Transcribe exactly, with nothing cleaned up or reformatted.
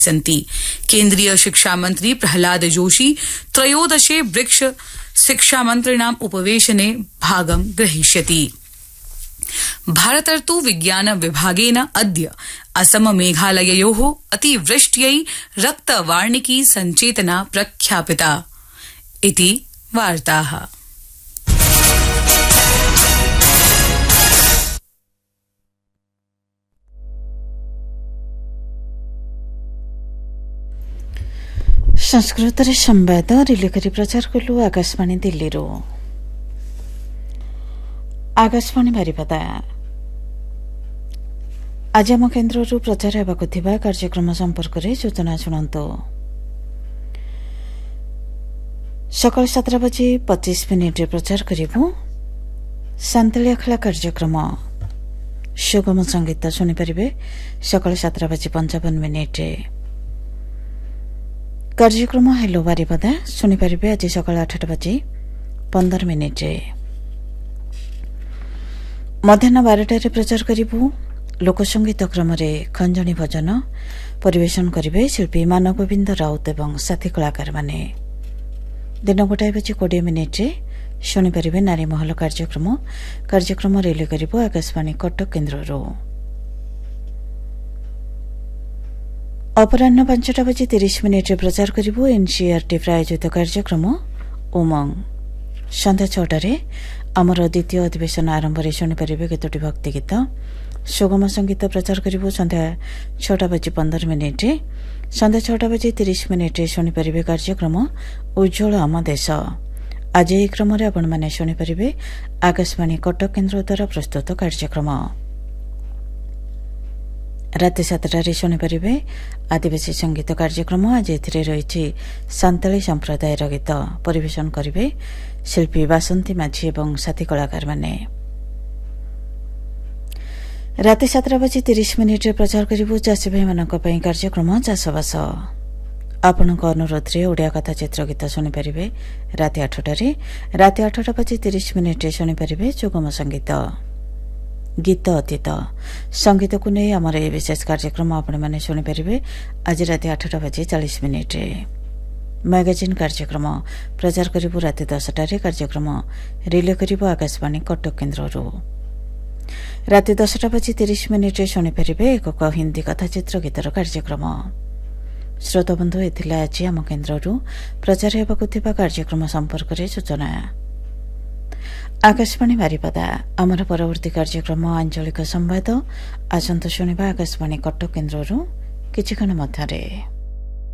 सन्ति। केन्द्रीय शिक्षा मंत्री प्रहलाद जोशी त्रयोदशे ब्रिक्स शिक्षा मंत्रिणाम् उपवेशने भागं ग्रहीष्यति। भारतर्तु विज्ञान विभागेन अद्य असम मेघालययोः अतिवृष्ट्यै रक्तवार्णिकी सञ्चेतना प्रख्यापिता इति वार्ताः। संस्कृत संवाद रिलेकरी प्रचार कलु आकाशवाणी दिल्ली रो आकाशवाणी बारिपदा आज आम केन्द्र प्रचार हेबाकु थिबा कार्यक्रम संपर्क में सूचना शुणु। सकाल सातटा बजे पच्चीस मिनिट प्रचार करिबु। सांतलिया खेला कार्यक्रम सुगम संगीत शुणिपारे सकाल सातटा बजे पंचावन मिनिट। कार्यक्रम हेलो बारिपदा शुणिपारे आज सकाल आठटा बजे पंदर मिनिट। मध्याह्न बारटार प्रचार करिबु। लोकसंगीत क्रम खंजणी भजन परिवेशन करिवे शिल्पी मानवगोविंद राउत एवं साथी कलाकार माने। दिन गोटाए बजे कोड़े मिनिट शुणिपारे नारी महल कार्यक्रम कार्यक्रम रिले करिबु आकाशवाणी कटक केन्द्र। अपराह्न पांचटा बजे तीस मिनिट प्रचार करिबु एनसीईआरटी प्रायोजित कार्यक्रम उमंग। संध्या छटारे आमर द्वितीय अधिवेशन आरंभ में शुणिपारे केतोटी भक्ति गीत सुगम संगीत प्रचार करिबु। संध्या छटा बजे पंदर मिनिट संध्या छटा बजे तीस मिनिट शुणिपारे कार्यक्रम उज्ज्वल आम देश। आज यह क्रम आपण मैंने शुणिपारे आकाशवाणी कटक केन्द्र द्वारा प्रस्तुत कार्यक्रम। राति सातटारे शुणिपारे आदिवासी संगीत कार्यक्रम। आज एथिरे रहिछि सांताली संप्रदायर गीत परिवेशन करिवे शिल्पी बासंती माझी एवं साथी कलाकार माने। राति सातटा बजे तीस मिनिट प्रचार करिबु चाषी भाई मानक पई कार्यक्रम चाषबास। आपणक अनुरोध रे ओडिया कथा चित्र गीत शुणिपारे राति आठटारे। राति आठटा बजे तीस मिनिट शुणिपारे सुगम संगीत गीत अतीत संगीत को नहीं आमर ए विशेष कार्यक्रम आपण मैंने शुणिपारे आज राति आठटा बजे चालीस मिनिट। मैगजीन कार्यक्रम प्रचार करिबु राति दसटारे। कार्यक्रम रिले करिबु आकाशवाणी कटक केन्द्र। राति दसटा बजे तीस मिनिट शुणिपारे एक हिंदी कथाचित्र गीतर कार्यक्रम। श्रोतबंधु एथिला आज आम केन्द्र प्रचार हेबाकु थिबा कार्यक्रम संपर्क में सूचना। आकाशवाणी बारिपदा आमर परवर्ती कार्यक्रम आंचलिक संवाद आसंत शुणिबा आकाशवाणी कटक केन्द्र किछि क्षण मध्यरे।